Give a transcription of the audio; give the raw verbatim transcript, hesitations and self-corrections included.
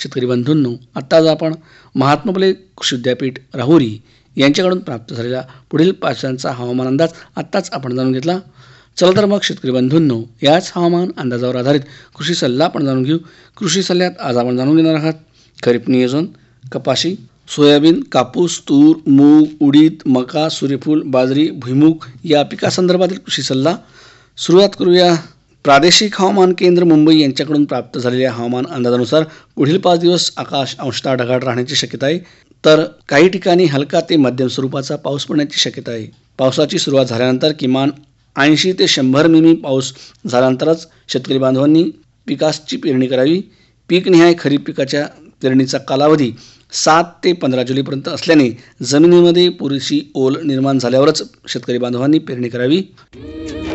शेतकरी बंधूंनो, आत्ताच आपण महात्मा फुले कृषी विद्यापीठ राहुरी यांच्याकडून प्राप्त झालेला पुढील पाचव्यांचा हवामान अंदाज आत्ताच आपण जाणून घेतला. चला तर मग शेतकरी बंधूंनो, याच हवामान अंदाजावर आधारित कृषी सल्ला आपण जाणून घेऊ. कृषी सल्ल्यात आज आपण जाणून घेणार आहात खरीप नियोजन, कपाशी, सोयाबीन, कापूस, तूर, मूग, उडीद, मका, सूर्यफूल, बाजरी, भुईमूग या पिकासंदर्भातील कृषी सल्ला. सुरुवात करूया. प्रादेशिक हवामान केंद्र मुंबई यांच्याकडून प्राप्त झालेल्या हवामान अंदाजानुसार पुढील पाच दिवस आकाश अंशतः ढगाळ राहण्याची शक्यता आहे, तर काही ठिकाणी हलका ते मध्यम स्वरूपाचा पाऊस पडण्याची शक्यता आहे. पावसाची सुरुवात झाल्यानंतर किमान ऐंशी ते शंभर मिमी पाऊस झाल्यानंतरच शेतकरी बांधवांनी पिकाची पेरणी करावी. पीकनिहाय खरीप पिकाच्या पेरणीचा कालावधी सात ते पंधरा जुलैपर्यंत असल्याने जमिनीमध्ये पुरेशी ओल निर्माण झाल्यावरच शेतकरी बांधवांनी पेरणी करावी.